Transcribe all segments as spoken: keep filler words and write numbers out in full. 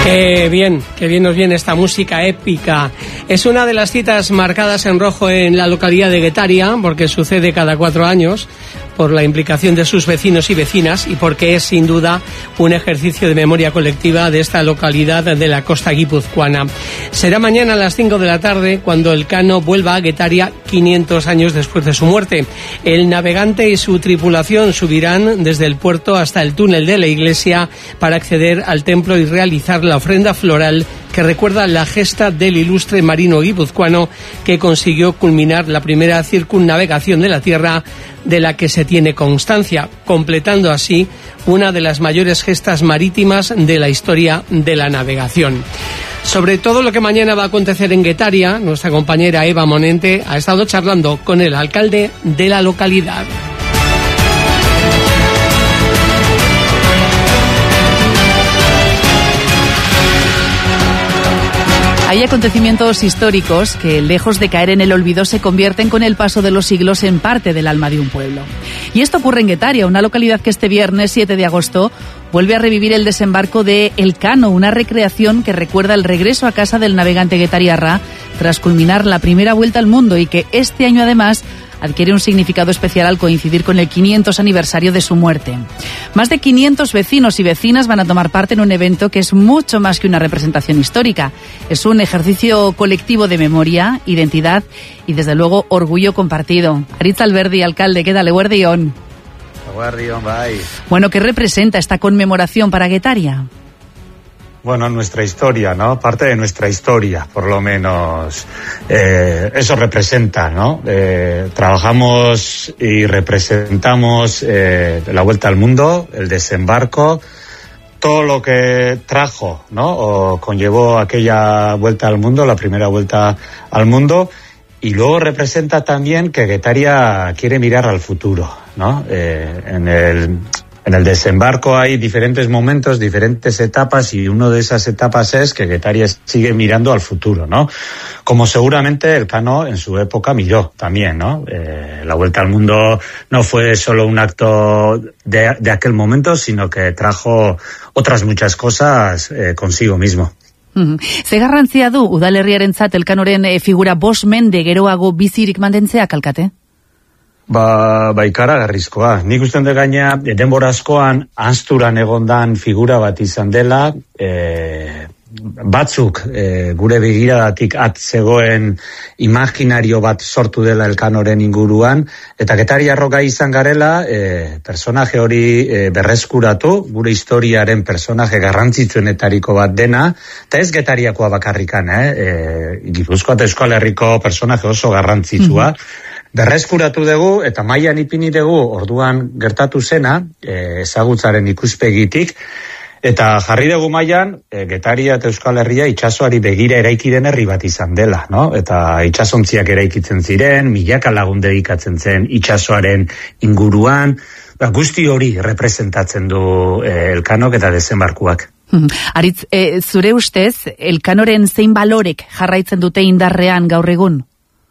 Qué bien, qué bien nos viene esta música épica. Es una de las citas marcadas en rojo en la localidad de Guetaria, porque sucede cada cuatro años, por la implicación de sus vecinos y vecinas y porque es sin duda un ejercicio de memoria colectiva de esta localidad de la costa guipuzcoana. Será mañana a las cinco de la tarde cuando Elcano vuelva a Guetaria quinientos años después de su muerte. El navegante y su tripulación subirán desde el puerto hasta el túnel de la iglesia para acceder al templo y realizar la ofrenda floral que recuerda la gesta del ilustre marino guipuzcoano que consiguió culminar la primera circunnavegación de la tierra de la que se tiene constancia, completando así una de las mayores gestas marítimas de la historia de la navegación. Sobre todo lo que mañana va a acontecer en Guetaria, nuestra compañera Eva Monente ha estado charlando con el alcalde de la localidad. Hay acontecimientos históricos que, lejos de caer en el olvido, se convierten con el paso de los siglos en parte del alma de un pueblo. Y esto ocurre en Guetaria, una localidad que este viernes siete de agosto vuelve a revivir el desembarco de Elcano, una recreación que recuerda el regreso a casa del navegante guetariarra tras culminar la primera vuelta al mundo y que este año además adquiere un significado especial al coincidir con el quinientos aniversario de su muerte. Más de quinientos vecinos y vecinas van a tomar parte en un evento que es mucho más que una representación histórica. Es un ejercicio colectivo de memoria, identidad y, desde luego, orgullo compartido. Aritz Alberdi, alcalde, ¿qué tal? Eguerdión. Eguerdión, bye. Bueno, ¿qué representa esta conmemoración para Guetaria? Bueno, nuestra historia, ¿no? Parte de nuestra historia, por lo menos, eh, eso representa, ¿no? Eh, trabajamos y representamos eh, la vuelta al mundo, el desembarco, todo lo que trajo, ¿no? O conllevó aquella vuelta al mundo, la primera vuelta al mundo, y luego representa también que Guetaria quiere mirar al futuro, ¿no? Eh, en el... En el desembarco hay diferentes momentos, diferentes etapas, y una de esas etapas es que Guetaria sigue mirando al futuro, ¿no? Como seguramente Elcano en su época miró también, ¿no? Eh, la vuelta al mundo no fue solo un acto de, de aquel momento, sino que trajo otras muchas cosas eh, consigo mismo. Mm-hmm. Ze garrantzia du udalerriarentzat Elkanoren e, figura bost mende geroago bizirik mantentzeak, alkate? Ba, ba ikaragarrizkoa. Nik usten de gaina, denbora askoan ahazturan egondan figura bat izan dela, e, batzuk e, gure begiradatik at zegoen imaginario bat sortu dela Elkanoren inguruan, eta Getariarrok gai izan garela, e, personaje hori e, berreskuratu, gure historiaren personaje garrantzitsuenetariko bat dena, eta ez Getariakoa bakarrikan, eh? E, Gipuzkoa eta Euskal Herriko personaje oso garrantzitsua, mm-hmm. Berreskuratu dugu eta mailan ipini dugu orduan gertatu zena, e, ezagutzaren ikuspegitik, eta jarri dugu mailan e, Getaria eta Euskal Herria itsasoari begira eraiki den herri bat izan dela, no? Eta itsasontziak eraikitzen ziren, milaka lagun dedikatzen zen itsasoaren inguruan, ba, guzti hori representatzen du e, Elkanok eta desembarkuak. Aritz, e, zure ustez, Elkanoren zein balorek jarraitzen dute indarrean gaur egun?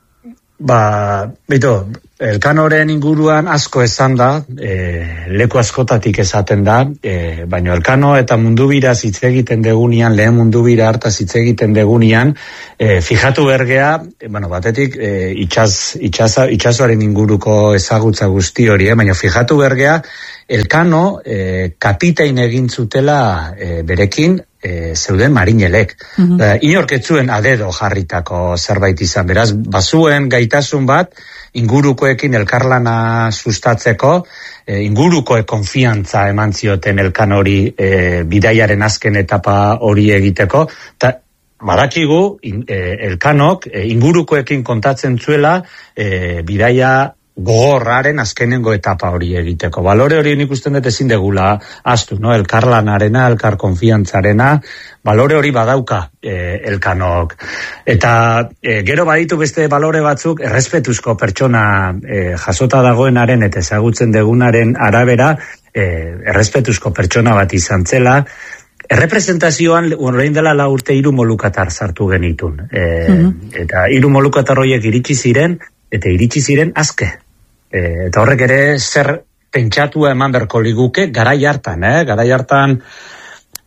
Ba, bito, Elkanoren inguruan asko esan da, e, leku askotatik esaten da, e, baina Elkano eta mundubira hitz egiten degunean, lehen mundubira hartaz hitz egiten degunean, e, fijatu bergea, e, bueno, batetik e, itxaz, itxaza, itxasoaren inguruko ezagutza guzti hori, eh? Baina fijatu bergea, Elkano e, kapitain egin zutela e, berekin, E, zeuden marinelek. Mm-hmm. E, inorketzuen adedo jarritako zerbait izan. Beraz, bazuen gaitasun bat, ingurukoekin elkarlana sustatzeko, e, ingurukoe konfiantza eman zioten Elkan hori e, bidaiaren azken etapa hori egiteko, eta badakigu e, Elkanok e, ingurukoekin kontatzen zuela e, bidaia gogorraren azkenengo etapa hori egiteko. Balore hori nik usten dut ezin degula astu, no? Elkarlanarena, elkar konfiantzarena, balore hori badauka e, Elkanok. Eta e, gero baditu beste balore batzuk, errespetuzko pertsona e, jasota dagoenaren eta ezagutzen degunaren arabera, e, errespetuzko pertsona bat izan zela, errepresentazioan orain dela la urte hiru molukatar sartu genitun. E, mm-hmm. Eta hiru molukatar horiek iritsi ziren, eta iritsi ziren azke. E, eta horrek ere zer pentsatua eman berko liguke garai hartan, eh? Garai hartan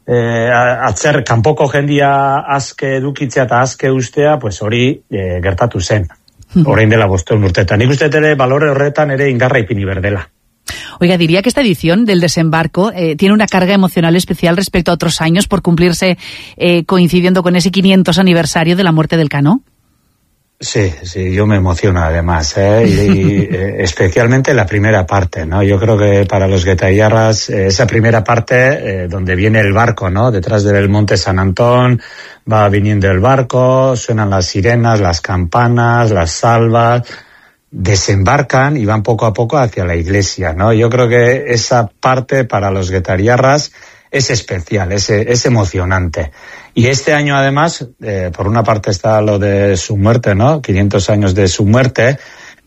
eh, atzer kanpoko jendia azke edukitzea eta azke ustea, pues hori eh, gertatu zen. Orain dela bosteun urtetan. Nik uste ere balore horretan ere indarra ipini berdela. Oiga, diría que esta edición del desembarco eh, tiene una carga emocional especial respecto a otros años por cumplirse eh, coincidiendo con ese quinientos aniversario de la muerte del Cano. Sí, sí, yo me emociono además, ¿eh? y, y eh, especialmente la primera parte, ¿no? Yo creo que para los guetarras, eh, esa primera parte eh, donde viene el barco, ¿no? Detrás del Monte San Antón, va viniendo el barco, suenan las sirenas, las campanas, las salvas, desembarcan y van poco a poco hacia la iglesia, ¿no? Yo creo que esa parte para los guetarras es especial, es, es emocionante. Y este año además, eh, por una parte está lo de su muerte, ¿no? quinientos años de su muerte,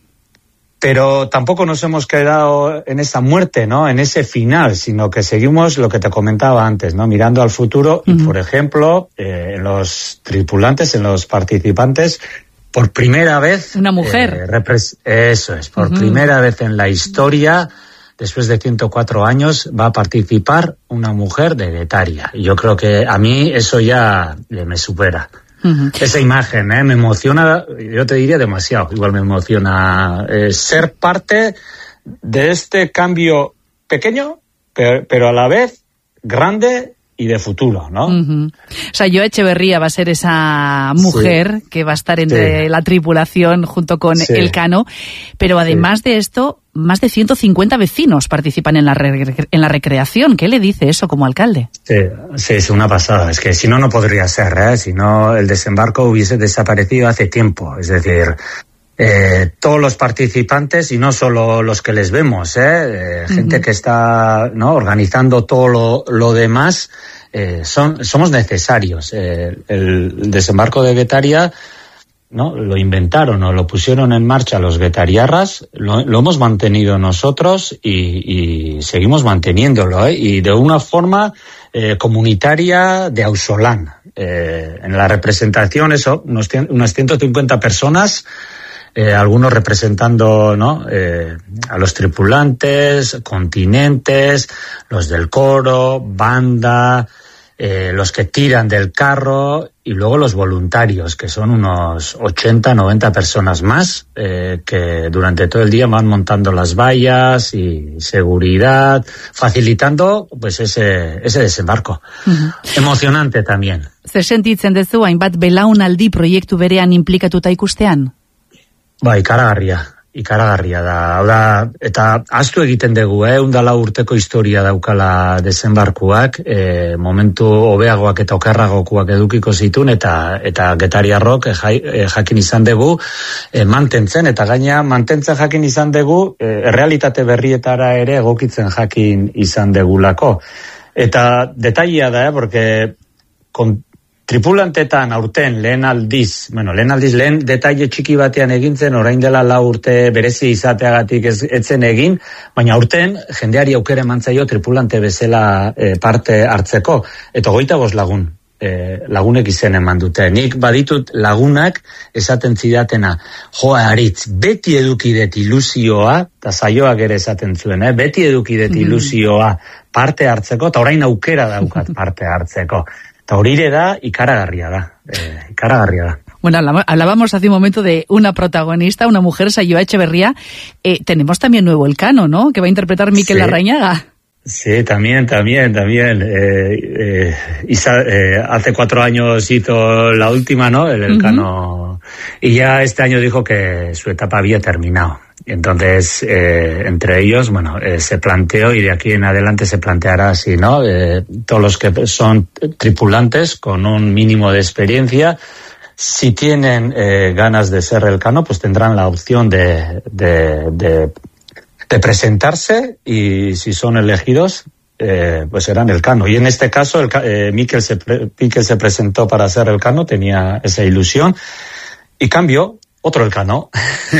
pero tampoco nos hemos quedado en esa muerte, ¿no? En ese final, sino que seguimos lo que te comentaba antes, ¿no? Mirando al futuro y, uh-huh. por ejemplo, eh, en los tripulantes, en los participantes, por primera vez... Una mujer. Eh, repres- eso es, por uh-huh. primera vez en la historia... Después de ciento cuatro años va a participar una mujer de Guetaria. Y yo creo que a mí eso ya me supera. Uh-huh. Esa imagen, ¿eh? Me emociona, yo te diría demasiado. Igual me emociona eh, ser parte de este cambio pequeño, pero, pero a la vez grande y de futuro, ¿no? Uh-huh. Sayoa Echeverría va a ser esa mujer sí. que va a estar entre sí. la tripulación junto con sí. el Cano, pero además sí. de esto, más de ciento cincuenta vecinos participan en la, re- en la recreación. ¿Qué le dice eso como alcalde? Sí, sí, es una pasada. Es que si no, no podría ser, ¿eh? Si no, el desembarco hubiese desaparecido hace tiempo. Es decir... Eh, todos los participantes y no solo los que les vemos, eh, eh gente uh-huh. que está no organizando todo lo, lo demás, eh, son somos necesarios. Eh, el desembarco de Guetaria, no lo inventaron o lo pusieron en marcha los guetariarras, lo, lo hemos mantenido nosotros y, y seguimos manteniéndolo, eh, y de una forma eh, comunitaria de Ausolán. Eh, en la representación, eso, unos, unas ciento cincuenta personas. Eh, algunos representando, ¿no? Eh, a los tripulantes, continentes, los del coro, banda, eh, los que tiran del carro y luego los voluntarios, que son unos ochenta, noventa personas más, eh, que durante todo el día van montando las vallas y seguridad, facilitando pues ese, ese desembarco. Uh-huh. Emocionante también. Zer sentitzen duzu hainbat belaunaldi proiektu berean inplikatuta ikustean? Ba, ikaragarria, ikaragarria da. Hau da, eta ahaztu egiten dugu, eh, undala urteko historia daukala desembarkuak, eh, momentu hobeagoak eta okerragokuak edukiko zitun, eta eta getariarrok eh, eh, jakin izan dugu, eh, mantentzen, eta gaina mantentzen jakin izan dugu, eh, errealitate berrietara ere egokitzen jakin izan degulako. Eta detailea da, eh, porque con tripulantetan aurten lehen aldiz, bueno, lehen aldiz lehen detaile txiki batean egintzen, orain dela lau urte berezi izateagatik ez, etzen egin, baina aurten jendeari aukera eman zaio tripulante bezala eh, parte hartzeko, eta hogeita bost lagun, eh, lagunek izen eman dute. Nik baditut lagunak esaten zidatena, joa aritz, beti edukidet ilusioa, eta saioak ere esaten zuen, eh? beti edukidet ilusioa parte hartzeko, eta orain aukera daukat parte hartzeko. Eta hori da, ikaragarria da, eh, ikaragarria da. Bueno, hablábamos hace un momento de una protagonista, una mujer, Sayoa Echeverría. Eh, tenemos también nuevo el Cano, ¿no? Que va a interpretar Mikel sí. Larrañaga. Sí, también, también, también. Eh, eh, Isa, eh, hace cuatro años hizo la última, ¿no? El, el uh-huh. Cano. Y ya este año dijo que su etapa había terminado. Entonces, eh, entre ellos, bueno, eh, se planteó y de aquí en adelante se planteará así, ¿no? Eh, todos los que son tripulantes con un mínimo de experiencia, si tienen eh, ganas de ser el Cano, pues tendrán la opción de, de, de, de presentarse y si son elegidos, eh, pues serán el Cano. Y en este caso, el, eh, Mikel se, Mikel se presentó para ser el Cano, tenía esa ilusión y cambió. Otro el Cano.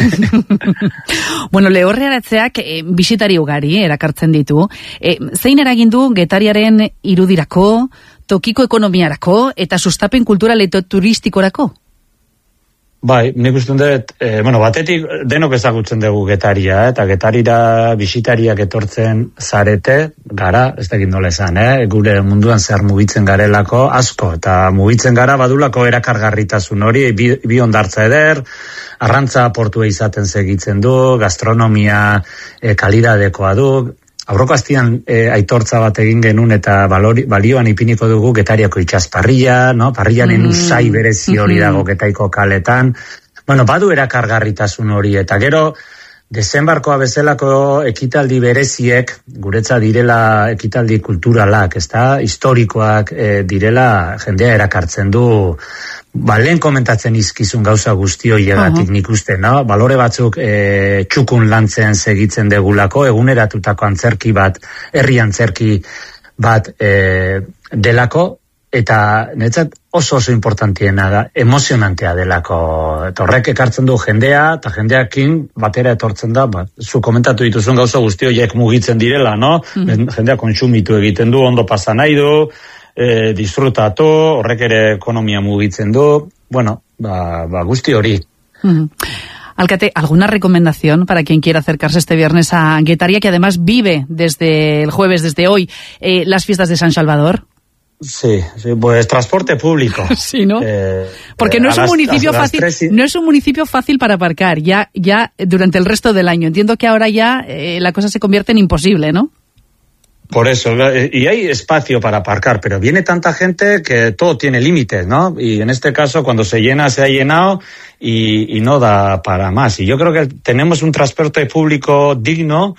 Bueno, lehorreratzeak eh, bisitari ugari erakartzen ditu. Eh, zein eragin du Getariaren irudirako, tokiko ekonomiarako eta sustapen kultural eta turistikorako? Bai, nik uste dut, e, bueno, batetik denok ezagutzen dugu Getaria, eh? Eta Getarira bisitariak etortzen zarete, gara, ez dakit nola esan, eh? Gure munduan zehar mugitzen garelako asko, eta mugitzen gara badulako erakargarritasun hori, bi, bi ondartza eder, arrantza portua izaten segitzen du, gastronomia e, kalidadekoa du. Aurroko astian e, aitortza bat egin genuen eta balori, balioan ipiniko dugu Getariako itxasparrilla, no? Parrillaren mm. usai berezi hori dago Getaiko kaletan. Bueno, badu erakargarritasun hori, eta gero desembarkoa bezalako ekitaldi bereziek, guretza direla ekitaldi kulturalak, ezta? Historikoak e, direla jendea erakartzen du. Ba, lehen komentatzen izkizun gauza guzti horiegatik uh-huh. nik uste, no? Balore batzuk e, txukun lantzen segitzen degulako, eguneratutako antzerki bat, herri antzerki bat e, delako, eta netzat oso oso importantiena da, emozionantea delako. Eta horrek ekartzen du jendea, eta jendeakin batera etortzen da, ba, zu komentatu dituzun gauza guzti horiek mugitzen direla, no? Uh-huh. Jendea kontsumitu egiten du, ondo pasa nahi du, E, disfrutatu, horrek ere ekonomia mugitzen du, bueno, ba, ba guzti hori. Mm. Alcate, ¿alguna recomendación para quien quiera acercarse este viernes a Getaria, que además vive desde el jueves, desde hoy, eh, las fiestas de San Salvador? Sí, sí, pues transporte público. Sí, ¿no? Eh, Porque no es un las, municipio fácil, y... no es un municipio fácil para aparcar, ya, ya durante el resto del año. Entiendo que ahora ya eh, la cosa se convierte en imposible, ¿no? Por eso, y hay espacio para aparcar, pero viene tanta gente que todo tiene límites, ¿no? Y en este caso, cuando se llena, se ha llenado y, y no da para más. Y yo creo que tenemos un transporte público digno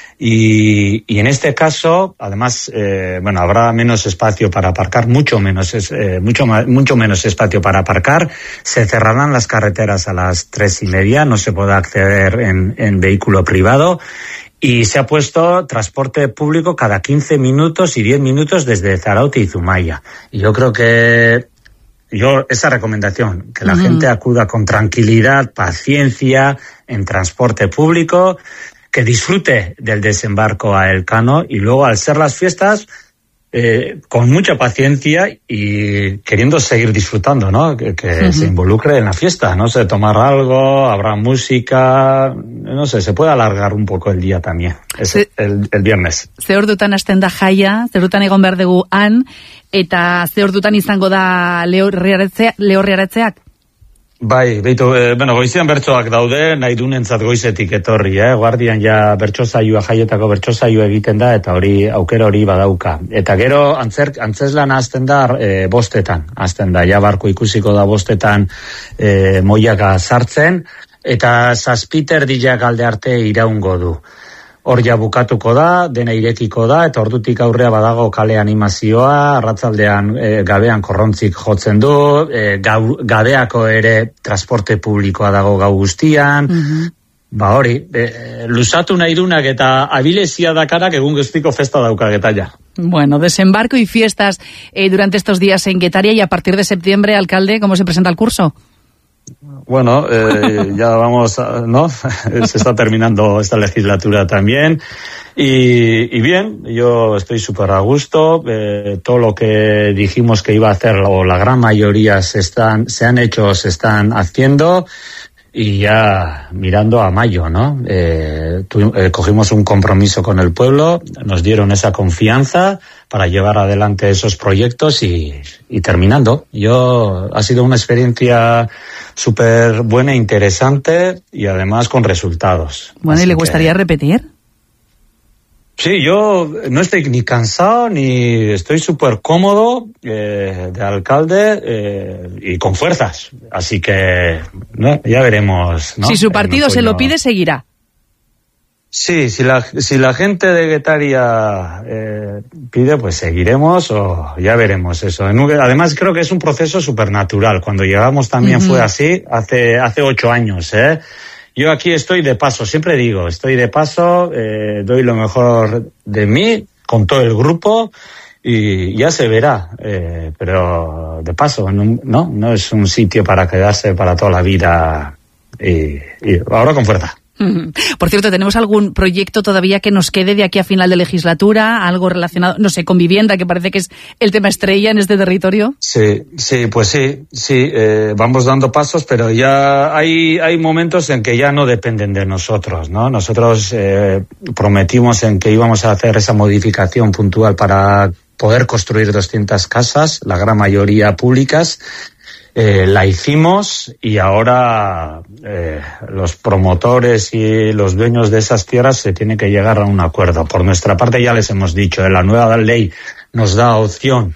y, y en este caso, además, eh, bueno, habrá menos espacio para aparcar, mucho menos, eh, mucho, mucho menos espacio para aparcar. Se cerrarán las carreteras a las tres y media, no se podrá acceder en, en vehículo privado. Y se ha puesto transporte público cada quince minutos y diez minutos desde Zaraute y Zumaya. Y yo creo que, yo, esa recomendación, que la uh-huh. gente acuda con tranquilidad, paciencia, en transporte público, que disfrute del desembarco a Elcano y luego al ser las fiestas, eh, con mucha paciencia y queriendo seguir disfrutando, ¿no? Que, que uh-huh. se involucre en la fiesta, no sé, tomar algo, habrá música, no sé, se puede alargar un poco el día también, es Se, el, el viernes. Ze ordutan hasten da jaia, ze ordutan egon behar dugu han, eta ze ordutan izango da lehorriaratzeak? Bai, beitu, e, bueno, goizian bertsoak daude, nahi dunentzat goizetik etorri, eh? Guardian ja bertso saioa, jaietako bertso saioa egiten da, eta hori, aukera hori badauka. Eta gero, antzer, antzeslan hasten da, e, bostetan, hasten da, ja barko ikusiko da bostetan e, moiaka sartzen, eta zazpiter dilak alde arte iraungo du. Hor ja bukatuko da, dena irekiko da, eta ordutik aurrea badago kale animazioa, arratzaldean e, gabean korrontzik jotzen du, e, gau, gabeako ere transporte publikoa dago gau guztian, uh-huh. ba hori, e, luzatu nahi dunak eta abilezia dakarak egun guztiko festa dauka Getaria. Bueno, desembarco y fiestas eh, durante estos días en Getaria y a partir de septiembre, alcalde, ¿cómo se presenta el curso? Bueno, eh, ya vamos, a, ¿no? Se está terminando esta legislatura también. Y, y bien, yo estoy súper a gusto. Eh, todo lo que dijimos que iba a hacer, o la gran mayoría se están, se han hecho, se están haciendo. Y ya mirando a mayo, ¿no? Eh, tu, eh, cogimos un compromiso con el pueblo, nos dieron esa confianza para llevar adelante esos proyectos y, y terminando. Yo, ha sido una experiencia súper buena, interesante y además con resultados. Bueno, Así ¿y le gustaría que... repetir? Sí, yo no estoy ni cansado ni estoy súper cómodo eh, de alcalde eh, y con fuerzas. Así que ¿no? ya veremos. ¿no? Si su partido se lo pide, seguirá. Sí, si la, si la gente de Getaria eh, pide, pues seguiremos o ya veremos eso. Además, creo que es un proceso súper natural. Cuando llegamos también uh-huh. fue así, hace, hace ocho años, ¿eh? Yo aquí estoy de paso, siempre digo, estoy de paso, eh, doy lo mejor de mí con todo el grupo y ya se verá, eh, pero de paso, no, no, no es un sitio para quedarse para toda la vida y, y ahora con fuerza. Por cierto, ¿tenemos algún proyecto todavía que nos quede de aquí a final de legislatura? Algo relacionado, no sé, con vivienda, que parece que es el tema estrella en este territorio. Sí, sí, pues sí, sí, eh, vamos dando pasos, pero ya hay, hay momentos en que ya no dependen de nosotros, ¿no? Nosotros eh, prometimos en que íbamos a hacer esa modificación puntual para poder construir doscientas casas, la gran mayoría públicas. Eh, la hicimos y ahora eh, los promotores y los dueños de esas tierras se tienen que llegar a un acuerdo. Por nuestra parte ya les hemos dicho, eh, la nueva ley nos da opción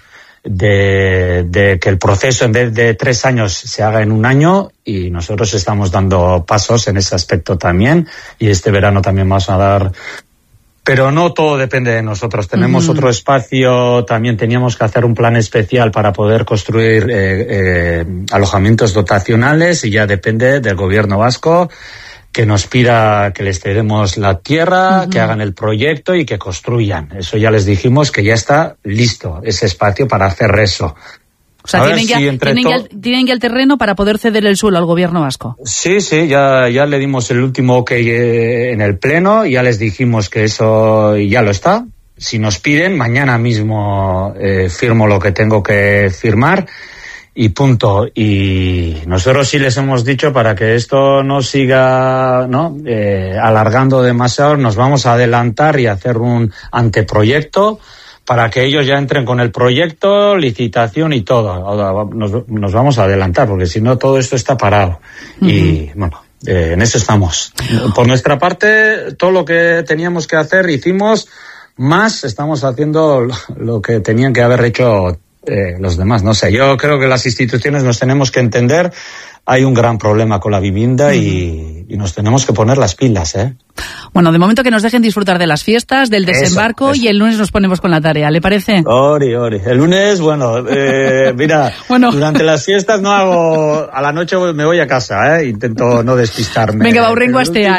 de, de que el proceso en vez de tres años se haga en un año y nosotros estamos dando pasos en ese aspecto también y este verano también vamos a dar. Pero no todo depende de nosotros. Tenemos uh-huh. otro espacio, también teníamos que hacer un plan especial para poder construir eh, eh, alojamientos dotacionales y ya depende del gobierno vasco que nos pida que les cedemos la tierra, uh-huh. que hagan el proyecto y que construyan. Eso ya les dijimos que ya está listo ese espacio para hacer eso. O sea, tienen, si ya, tienen, to... ya el, tienen ya el terreno para poder ceder el suelo al gobierno vasco. Sí, sí, ya, ya le dimos el último ok en el pleno, ya les dijimos que eso ya lo está. Si nos piden, mañana mismo eh, firmo lo que tengo que firmar y punto. Y nosotros sí les hemos dicho para que esto no siga ¿no? Eh, alargando demasiado, nos vamos a adelantar y hacer un anteproyecto para que ellos ya entren con el proyecto, licitación y todo. Nos, nos vamos a adelantar, porque si no todo esto está parado. Uh-huh. Y bueno, eh, en eso estamos. Por nuestra parte, todo lo que teníamos que hacer, hicimos, más estamos haciendo lo que tenían que haber hecho eh, los demás. No sé, yo creo que las instituciones nos tenemos que entender. Hay un gran problema con la vivienda uh-huh. y, y nos tenemos que poner las pilas, ¿eh? Bueno, de momento que nos dejen disfrutar de las fiestas, del desembarco eso, eso. Y el lunes nos ponemos con la tarea, ¿le parece? Ori, ori. El lunes, bueno, eh, mira, bueno. durante las fiestas no hago, a la noche me voy a casa, ¿eh? Intento no despistarme. Venga, baurrengo astean.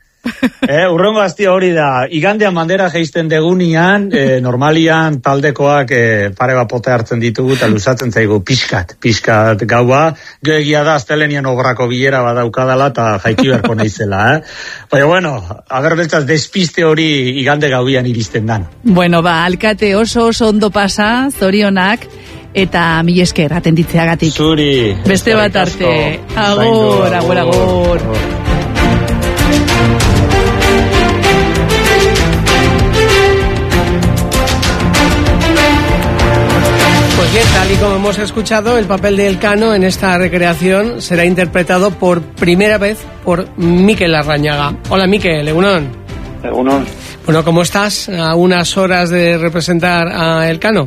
Eh, urrengo astia hori da, igandean bandera geisten degunian, eh, normalian taldekoak eh, pare bat pote hartzen ditugu eta luzatzen zaigu pixkat, pixkat gaua, jo egia da astelenian obrako bilera badaukadala eta jaiki beharko naizela, eh? Baina bueno, aber beltzaz despiste hori igande gauian iristen dan. Bueno, ba, alkate oso oso ondo pasa, zorionak, eta mil esker atenditzeagatik. Zuri. Beste bat arte. Agur, agur, agur. Pues bien, tal y como hemos escuchado, el papel de Elcano en esta recreación será interpretado por primera vez por Mikel Larrañaga. Hola Mikel, Egunon. Egunon. Bueno, ¿cómo estás a unas horas de representar a Elcano?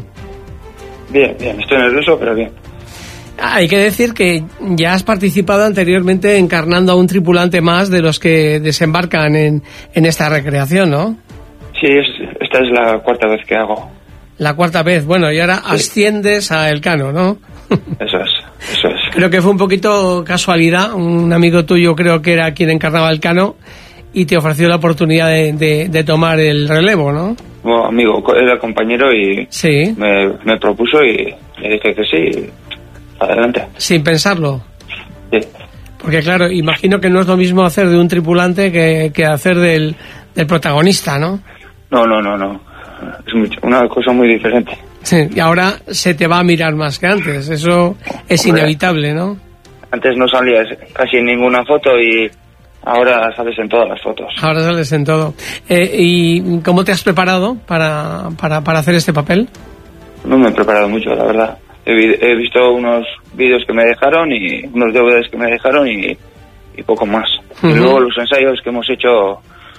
Bien, bien, estoy nervioso, pero bien. Hay que decir que ya has participado anteriormente encarnando a un tripulante más de los que desembarcan en, en esta recreación, ¿no? Sí, es, esta es la cuarta vez que hago. La cuarta vez, bueno, y ahora sí. Asciendes a Elcano, ¿no? Eso es, eso es. Creo que fue un poquito casualidad, un amigo tuyo creo que era quien encarnaba a Elcano y te ofreció la oportunidad de, de, de tomar el relevo, ¿no? Bueno, amigo, era compañero y sí. me, me propuso y le dije que sí, adelante. Sin pensarlo. Sí. Porque claro, imagino que no es lo mismo hacer de un tripulante que, que hacer del, del protagonista, ¿no? No, no, no, no. Es una cosa muy diferente. Sí, y ahora se te va a mirar más que antes, eso es Hombre, inevitable, ¿no? Antes no salías casi en ninguna foto y ahora sales en todas las fotos. Ahora sales en todo. Eh, ¿Y cómo te has preparado para, para, para hacer este papel? No me he preparado mucho, la verdad. He, he visto unos vídeos que me dejaron y unos D V Ds que me dejaron y, y poco más. Uh-huh. Y luego los ensayos que hemos hecho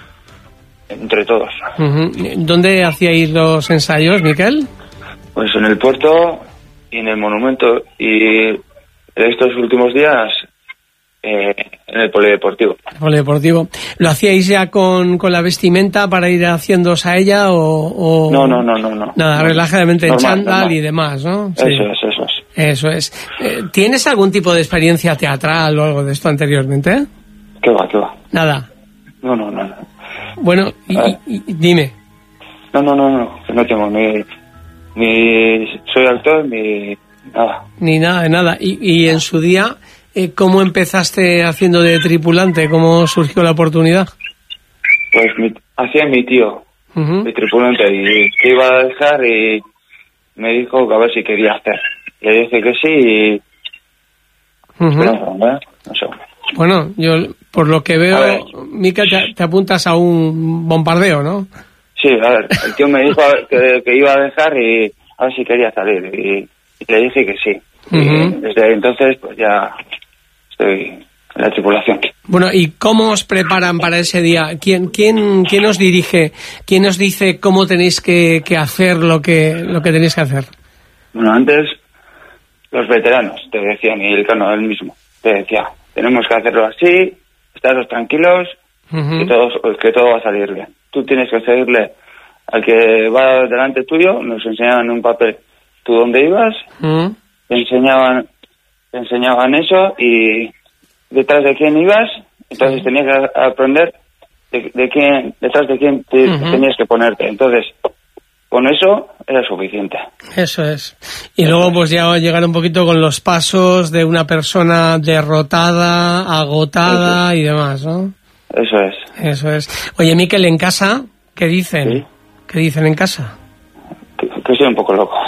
entre todos. Uh-huh. ¿Dónde hacíais los ensayos, Mikel? Pues en el puerto y en el monumento y estos últimos días eh, en el polideportivo. El polideportivo. ¿Lo hacíais ya con, con la vestimenta para ir haciéndose a ella o...? o... No, no, no, no, no. Nada, no, relajadamente normal, en chándal normal. Y demás, ¿no? Sí. Eso es, eso es. Eso es. Eh, ¿Tienes algún tipo de experiencia teatral o algo de esto anteriormente? ¿Qué va, qué va? Nada. No, no, no. no. Bueno, y, y, y dime. No, no, no, no, no tengo ni, ni soy actor ni nada. Ni nada de nada. Y, y en su día, eh, ¿cómo empezaste haciendo de tripulante? ¿Cómo surgió la oportunidad? Pues mi, hacía mi tío, uh-huh. mi tripulante, y que iba a dejar y me dijo que a ver si quería hacer. Le dije que sí y... Uh-huh. Pero, ¿eh? No sé. Bueno, yo por lo que veo, Mica, te, te apuntas a un bombardeo, ¿no? Sí, a ver, el tío me dijo que, que iba a dejar y a ver si quería salir y, y le dije que sí. Uh-huh. Y desde entonces pues ya estoy en la tripulación. Bueno, ¿y cómo os preparan para ese día? ¿Quién quién quién os dirige? ¿Quién os dice cómo tenéis que, que hacer lo que lo que tenéis que hacer? Bueno, antes los veteranos te decían, y el Cano él mismo te decía, tenemos que hacerlo así, estaros tranquilos, uh-huh. que todo que todo va a salir bien. Tú tienes que seguirle al que va delante tuyo. Nos enseñaban en un papel tú dónde ibas, uh-huh. te enseñaban te enseñaban eso y detrás de quién ibas, entonces uh-huh. tenías que aprender de, de quién detrás de quién te, uh-huh. tenías que ponerte. Entonces con eso era suficiente. Eso es. Y eso luego pues ya llegar un poquito con los pasos de una persona derrotada, agotada y demás, ¿no? Eso es. Eso es. Oye, Miquel, ¿en casa qué dicen? ¿Sí? ¿Qué dicen en casa? Que, que soy un poco loco.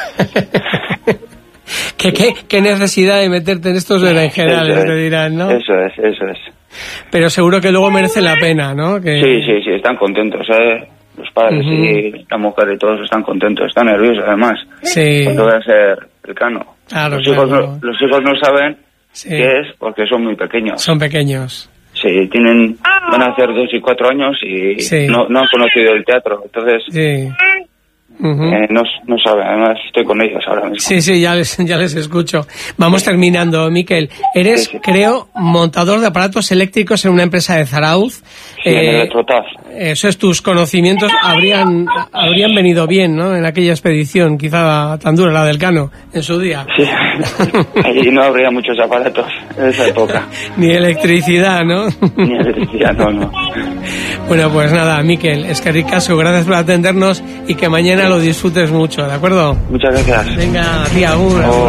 ¿Qué, qué, ¿Qué necesidad de meterte en estos berenjenales, te dirán, no? Eso es, eso es. Pero seguro que luego merece la pena, ¿no? Que... Sí, sí, sí, están contentos, ¿eh? Los padres uh-huh. y la mujer y todos están contentos, están nerviosos además. Sí. Cuando voy a ser el Cano. Claro, los, claro. Hijos no, los hijos no saben sí. qué es porque son muy pequeños. Son pequeños. Sí, tienen, van a hacer dos y cuatro años y sí. no, no han conocido el teatro, entonces sí. uh-huh. eh, no, no saben, además estoy con ellos ahora mismo. Sí, sí, ya les, ya les escucho. Vamos sí. terminando, Miquel. Eres, sí, sí. creo, montador de aparatos eléctricos en una empresa de Zarauz. Sí, eh, en Electrotaf. Eso es, tus conocimientos habrían habrían venido bien, ¿no? En aquella expedición, quizá tan dura, la del Cano, en su día. Sí, allí no habría muchos aparatos en esa época. Ni electricidad, ¿no? Ni electricidad, no, no. Bueno, pues nada, Miquel, es que ricasco, gracias por atendernos y que mañana lo disfrutes mucho, ¿de acuerdo? Muchas gracias. Venga, tía, agur. Oh.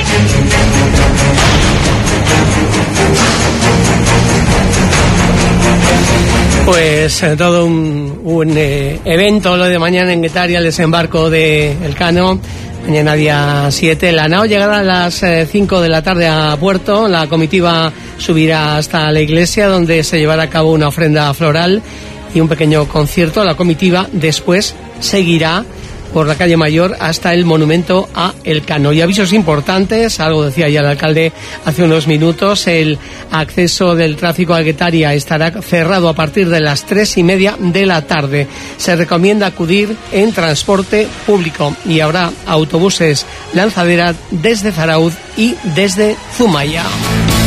Pues eh, todo un, un eh, evento lo de mañana en Guetaria, el desembarco de El Cano. Mañana día siete, la nao llegará a las eh, cinco de la tarde a puerto. La comitiva subirá hasta la iglesia donde se llevará a cabo una ofrenda floral y un pequeño concierto. La comitiva después seguirá por la calle Mayor hasta el monumento a El Cano. Y avisos importantes, algo decía ya el alcalde hace unos minutos, el acceso del tráfico a Guetaria estará cerrado a partir de las tres y media de la tarde. Se recomienda acudir en transporte público y habrá autobuses lanzadera desde Zarauz y desde Zumaya.